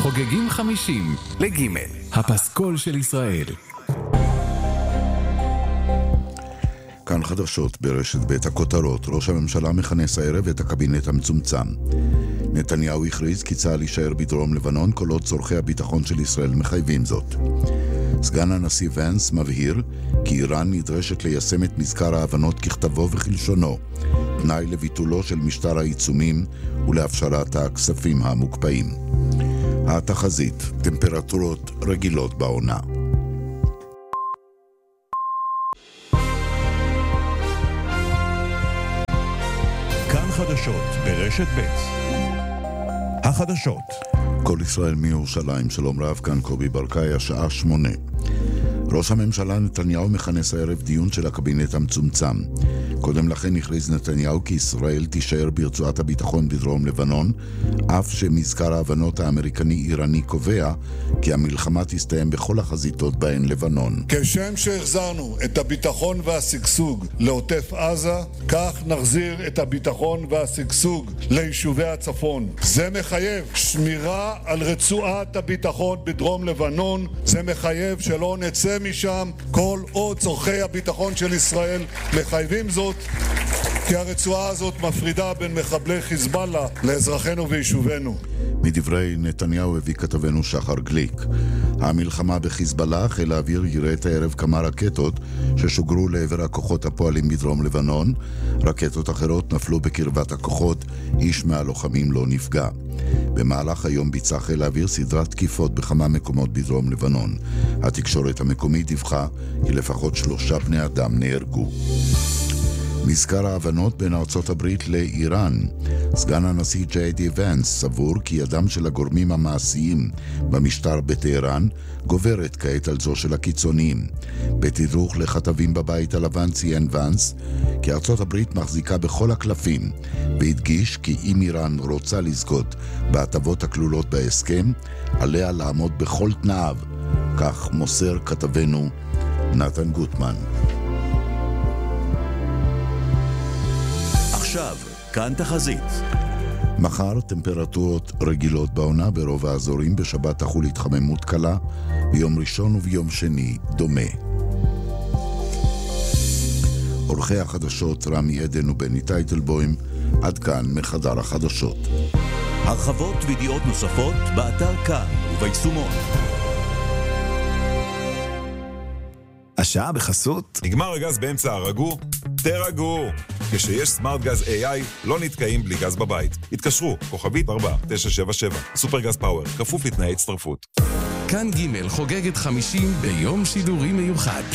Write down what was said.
חוגגים 50 לג' הפסקול של ישראל. כאן חדשות ברשת בית הכותרות. ראש הממשלה מכנס הערב את הקבינט המצומצם. נתניהו הכריז כי צה"ל יישאר בדרום לבנון כל עוד צורכי הביטחון של ישראל מחייבים זאת. סגן הנשיא ונס מבהיר כי איראן נדרשת ליישם את מזכר ההבנות ככתבו וכלשונו, תנאי לביטולו של משטר העיצומים ולהפשרת הכספים המוקפאים. התחזית, טמפרטורות רגילות בעונה. כאן חדשות ברשת ב' החדשות. כל ישראל מירושלים, שלום רב, כאן קובי ברקאי, השעה 8. ראש הממשלה נתניהו מכנס הערב דיון של הקבינט המצומצם. קודם לכן הכריז נתניהו כי ישראל תישאר ברצועת הביטחון בדרום לבנון, אף שמזכר ההבנות האמריקני-איראני קובע כי המלחמה תסתיים בכל החזיתות בהן לבנון. כשם שהחזרנו את הביטחון והשגשוג לעוטף עזה, כך נחזיר את הביטחון והשגשוג ליישובי הצפון. זה מחייב שמירה על רצועת הביטחון בדרום לבנון, זה מחייב שלא נצא משם כל עוד צורכי הביטחון של ישראל מחייבים זאת, כי הרצועה הזאת מפרידה בין מחבלי חיזבאללה לאזרחינו ויישובינו. מדברי נתניהו הביא כתבנו שחר גליק. המלחמה בחיזבאללה, חיל האוויר יראה את הערב כמה רקטות ששוגרו לעבר הכוחות הפועלים בדרום לבנון. רקטות אחרות נפלו בקרבת הכוחות, איש מהלוחמים לא נפגע. במהלך היום ביצע חיל האוויר סדרת תקיפות בכמה מקומות בדרום לבנון. התקשורת המקומית דיווחה כי לפחות 3 בני אדם נהרגו. מזכר ההבנות בין ארצות הברית לאיראן. סגן הנשיא ג'יי די ונס סבור כי ידם של הגורמים המעשיים במשטר בטהרן גוברת כעת על זו של הקיצוניים. בתדרוך לכתבים בבית הלבן ציין ונס כי ארצות הברית מחזיקה בכל הקלפים, והדגיש כי אם איראן רוצה לזכות בהטבות הכלולות בהסכם, עליה לעמוד בכל תנאיו. כך מוסר כתבנו נתן גוטמן. עכשיו, כאן תחזית. מחר טמפרטורות רגילות בעונה ברוב האזורים, בשבת תחול התחממות קלה, ביום ראשון וביום שני דומה. עורכי החדשות רמי עדן ובני טייטלבוים, עד כאן מחדר החדשות. הרחבות וידיעות נוספות באתר כאן וביישומון. השעה בחסות. נגמר הגז באמצע הרגו? תרגו! כשיש סמארט גז AI, לא נתקעים בלי גז בבית. התקשרו, כוכבית 4977. סופר גז פאוור, כפוף לתנאי הצטרפות. כאן ג' חוגגת 50 ביום שידורי מיוחד.